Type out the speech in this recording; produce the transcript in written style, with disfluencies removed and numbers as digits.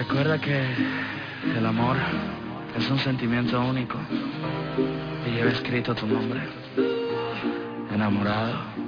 Recuerda que el amor es un sentimiento único y lleva escrito tu nombre. Enamorado.